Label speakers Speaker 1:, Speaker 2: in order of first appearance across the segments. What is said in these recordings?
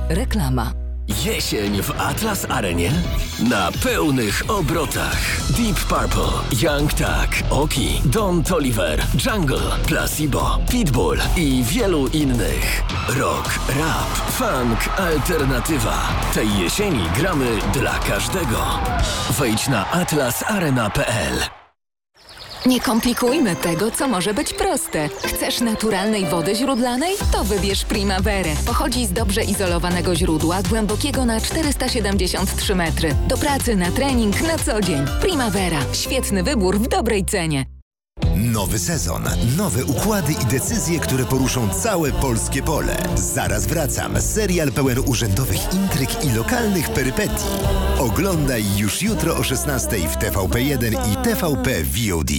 Speaker 1: Reklama.
Speaker 2: Jesień w Atlas Arenie? Na pełnych obrotach. Deep Purple, Young Thug, Oki, Don Toliver, Jungle, Placebo, Pitbull i wielu innych. Rock, rap, funk, alternatywa. Tej jesieni gramy dla każdego. Wejdź na atlasarena.pl.
Speaker 1: Nie komplikujmy tego, co może być proste. Chcesz naturalnej wody źródlanej? To wybierz Primaverę. Pochodzi z dobrze izolowanego źródła, głębokiego na 473 metry. Do pracy, na trening, na co dzień. Primavera. Świetny wybór w dobrej cenie.
Speaker 3: Nowy sezon, nowe układy i decyzje, które poruszą całe polskie pole. Zaraz wracam. Serial pełen urzędowych intryg i lokalnych perypetii. Oglądaj już jutro o 16:00 w TVP1 i TVP VOD.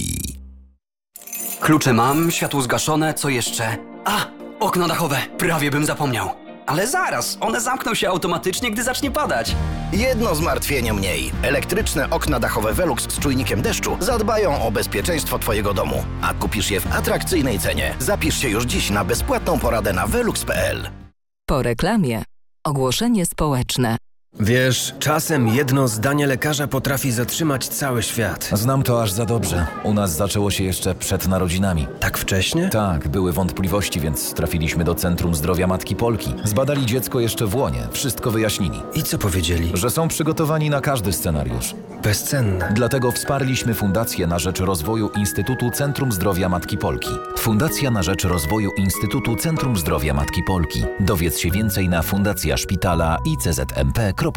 Speaker 4: Klucze mam, światło zgaszone, co jeszcze? Okno dachowe, prawie bym zapomniał. Ale zaraz, one zamkną się automatycznie, gdy zacznie padać.
Speaker 5: Jedno zmartwienie mniej. Elektryczne okna dachowe Velux z czujnikiem deszczu zadbają o bezpieczeństwo Twojego domu. A kupisz je w atrakcyjnej cenie. Zapisz się już dziś na bezpłatną poradę na velux.pl.
Speaker 1: Po reklamie. Ogłoszenie społeczne.
Speaker 6: Wiesz, czasem jedno zdanie lekarza potrafi zatrzymać cały świat.
Speaker 7: Znam to aż za dobrze. U nas zaczęło się jeszcze przed narodzinami.
Speaker 6: Tak wcześnie?
Speaker 7: Tak, były wątpliwości, więc trafiliśmy do Centrum Zdrowia Matki Polki. Zbadali dziecko jeszcze w łonie, wszystko wyjaśnili.
Speaker 6: I co powiedzieli?
Speaker 7: Że są przygotowani na każdy scenariusz.
Speaker 6: Bezcenne.
Speaker 7: Dlatego wsparliśmy Fundację na rzecz rozwoju Instytutu Centrum Zdrowia Matki Polki. Fundacja na rzecz rozwoju Instytutu Centrum Zdrowia Matki Polki. Dowiedz się więcej na fundacjaszpitala.iczmp.pl.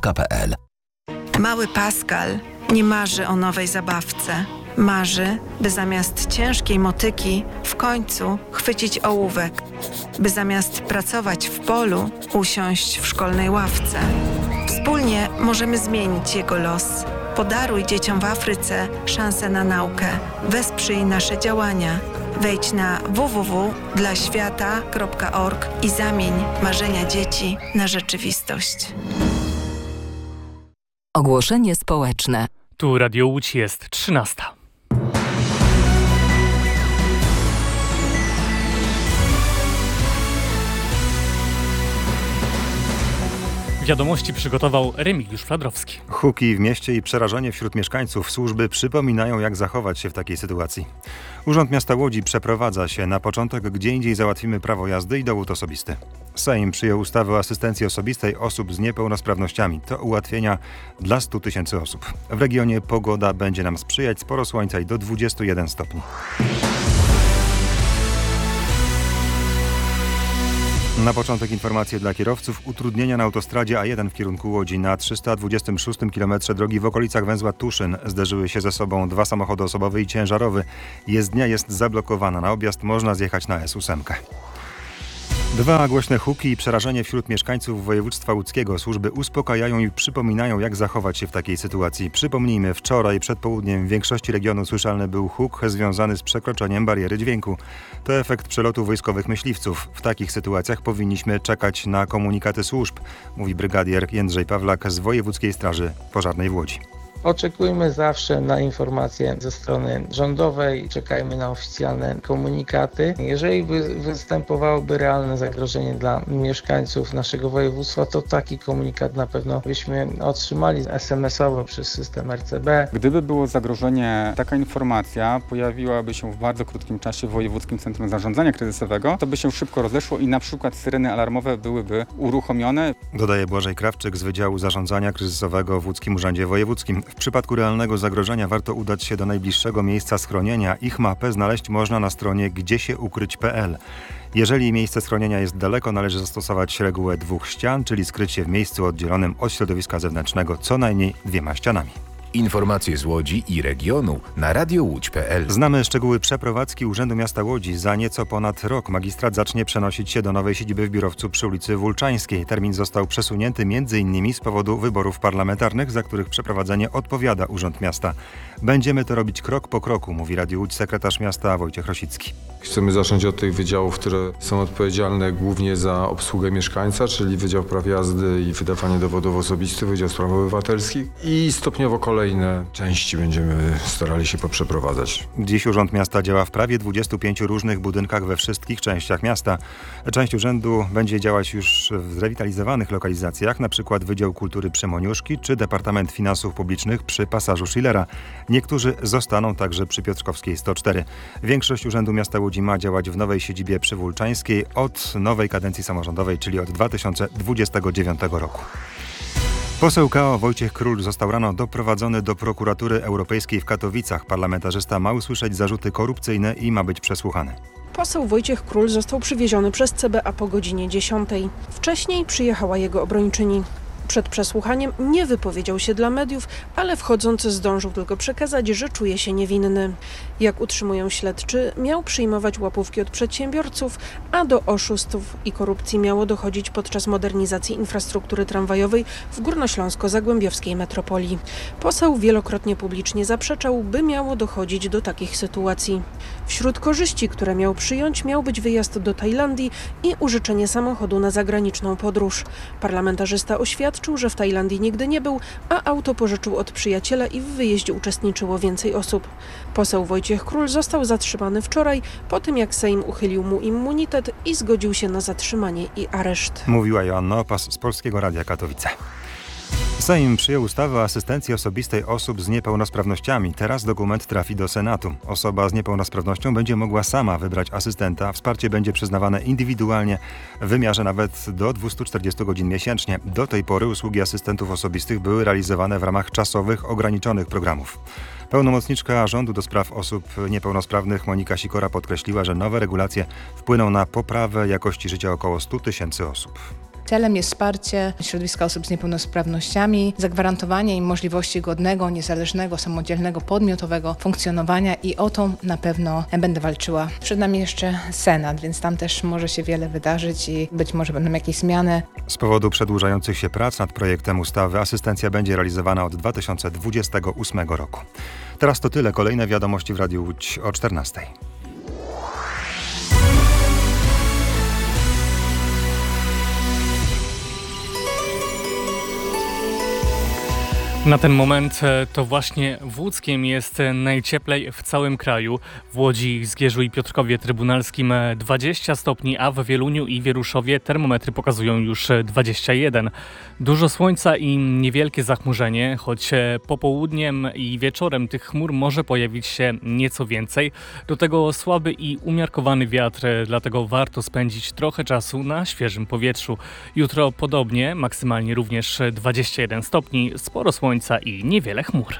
Speaker 8: Mały Pascal nie marzy o nowej zabawce. Marzy, by zamiast ciężkiej motyki w końcu chwycić ołówek. By zamiast pracować w polu usiąść w szkolnej ławce. Wspólnie możemy zmienić jego los. Podaruj dzieciom w Afryce szansę na naukę. Wesprzyj nasze działania. Wejdź na www.dlaświata.org i zamień marzenia dzieci na rzeczywistość.
Speaker 1: Ogłoszenie społeczne.
Speaker 9: Tu Radio Łódź, jest 13:00. Wiadomości przygotował Remigiusz Fladrowski.
Speaker 10: Huki w mieście i przerażenie wśród mieszkańców. Służby przypominają, jak zachować się w takiej sytuacji. Urząd Miasta Łodzi przeprowadza się. Na początek gdzie indziej załatwimy prawo jazdy i dowód osobisty. Sejm przyjął ustawę o asystencji osobistej osób z niepełnosprawnościami. To ułatwienia dla 100 000 osób. W regionie pogoda będzie nam sprzyjać, sporo słońca i do 21 stopni. Na początek informacje dla kierowców. Utrudnienia na autostradzie A1 w kierunku Łodzi. Na 326 km drogi w okolicach węzła Tuszyn zderzyły się ze sobą dwa samochody osobowy i ciężarowy. Jezdnia jest zablokowana. Na objazd można zjechać na S8. Dwa głośne huki i przerażenie wśród mieszkańców województwa łódzkiego. Służby uspokajają i przypominają, jak zachować się w takiej sytuacji. Przypomnijmy, wczoraj przed południem w większości regionu słyszalny był huk związany z przekroczeniem bariery dźwięku. To efekt przelotu wojskowych myśliwców. W takich sytuacjach powinniśmy czekać na komunikaty służb, mówi brygadier Jędrzej Pawlak z Wojewódzkiej Straży Pożarnej w Łodzi.
Speaker 11: Oczekujmy zawsze na informacje ze strony rządowej, czekajmy na oficjalne komunikaty. Jeżeli występowałoby realne zagrożenie dla mieszkańców naszego województwa, to taki komunikat na pewno byśmy otrzymali SMS-owo przez system RCB.
Speaker 12: Gdyby było zagrożenie, taka informacja pojawiłaby się w bardzo krótkim czasie w Wojewódzkim Centrum Zarządzania Kryzysowego, to by się szybko rozeszło i na przykład syreny alarmowe byłyby uruchomione.
Speaker 10: Dodaje Błażej Krawczyk z Wydziału Zarządzania Kryzysowego w Łódzkim Urzędzie Wojewódzkim. W przypadku realnego zagrożenia warto udać się do najbliższego miejsca schronienia. Ich mapę znaleźć można na stronie gdziesieukryć.pl. Jeżeli miejsce schronienia jest daleko, należy zastosować regułę 2 ścian, czyli skryć się w miejscu oddzielonym od środowiska zewnętrznego co najmniej 2 ścianami.
Speaker 13: Informacje z Łodzi i regionu na radiołódź.pl.
Speaker 10: Znamy szczegóły przeprowadzki Urzędu Miasta Łodzi. Za nieco ponad rok magistrat zacznie przenosić się do nowej siedziby w biurowcu przy ulicy Wólczańskiej. Termin został przesunięty m.in. z powodu wyborów parlamentarnych, za których przeprowadzenie odpowiada Urząd Miasta. Będziemy to robić krok po kroku, mówi Radiu Łódź sekretarz miasta Wojciech Rosicki.
Speaker 14: Chcemy zacząć od tych wydziałów, które są odpowiedzialne głównie za obsługę mieszkańca, czyli Wydział Praw Jazdy i Wydawanie Dowodów Osobistych, Wydział Spraw Obywatelskich i stopniowo kolejne kolejne części będziemy starali się poprzeprowadzać.
Speaker 10: Dziś Urząd Miasta działa w prawie 25 różnych budynkach we wszystkich częściach miasta. Część urzędu będzie działać już w zrewitalizowanych lokalizacjach, np. Wydział Kultury przy Moniuszki czy Departament Finansów Publicznych przy pasażu Schillera. Niektórzy zostaną także przy Piotrkowskiej 104. Większość Urzędu Miasta Łodzi ma działać w nowej siedzibie przy Wólczańskiej od nowej kadencji samorządowej, czyli od 2029 roku. Poseł KO Wojciech Król został rano doprowadzony do prokuratury europejskiej w Katowicach. Parlamentarzysta ma usłyszeć zarzuty korupcyjne i ma być przesłuchany.
Speaker 15: Poseł Wojciech Król został przywieziony przez CBA po godzinie 10. Wcześniej przyjechała jego obrończyni. Przed przesłuchaniem nie wypowiedział się dla mediów, ale wchodząc zdążył tylko przekazać, że czuje się niewinny. Jak utrzymują śledczy, miał przyjmować łapówki od przedsiębiorców, a do oszustw i korupcji miało dochodzić podczas modernizacji infrastruktury tramwajowej w górnośląsko-zagłębiowskiej metropolii. Poseł wielokrotnie publicznie zaprzeczał, by miało dochodzić do takich sytuacji. Wśród korzyści, które miał przyjąć, miał być wyjazd do Tajlandii i użyczenie samochodu na zagraniczną podróż. Parlamentarzysta oświadczył, że w Tajlandii nigdy nie był, a auto pożyczył od przyjaciela i w wyjeździe uczestniczyło więcej osób. Poseł Wojciech Król został zatrzymany wczoraj, po tym jak Sejm uchylił mu immunitet i zgodził się na zatrzymanie i areszt.
Speaker 10: Mówiła Joanna Opas z Polskiego Radia Katowice. Sejm przyjął ustawę o asystencji osobistej osób z niepełnosprawnościami. Teraz dokument trafi do Senatu. Osoba z niepełnosprawnością będzie mogła sama wybrać asystenta. Wsparcie będzie przyznawane indywidualnie w wymiarze nawet do 240 godzin miesięcznie. Do tej pory usługi asystentów osobistych były realizowane w ramach czasowych, ograniczonych programów. Pełnomocniczka rządu do spraw osób niepełnosprawnych Monika Sikora podkreśliła, że nowe regulacje wpłyną na poprawę jakości życia około 100 000 osób.
Speaker 16: Celem jest wsparcie środowiska osób z niepełnosprawnościami, zagwarantowanie im możliwości godnego, niezależnego, samodzielnego, podmiotowego funkcjonowania i o to na pewno będę walczyła. Przed nami jeszcze Senat, więc tam też może się wiele wydarzyć i być może będą jakieś zmiany.
Speaker 10: Z powodu przedłużających się prac nad projektem ustawy asystencja będzie realizowana od 2028 roku. Teraz to tyle. Kolejne wiadomości w Radiu Łódź o 14:00.
Speaker 9: Na ten moment to właśnie w Łódzkiem jest najcieplej w całym kraju. W Łodzi, Zgierzu i Piotrkowie Trybunalskim 20 stopni, a w Wieluniu i Wieruszowie termometry pokazują już 21. Dużo słońca i niewielkie zachmurzenie, choć popołudniem i wieczorem tych chmur może pojawić się nieco więcej. Do tego słaby i umiarkowany wiatr, dlatego warto spędzić trochę czasu na świeżym powietrzu. Jutro podobnie, maksymalnie również 21 stopni, sporo słońca i niewiele chmur.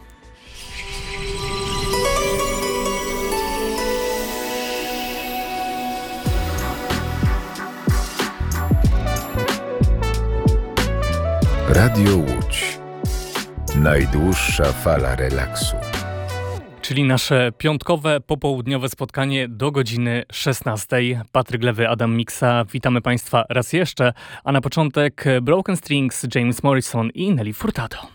Speaker 13: Radio Łódź. Najdłuższa fala relaksu.
Speaker 9: Czyli nasze piątkowe, popołudniowe spotkanie do godziny 16:00. Patryk Lewy, Adam Miksa, witamy Państwa raz jeszcze, a na początek Broken Strings, James Morrison i Nelly Furtado.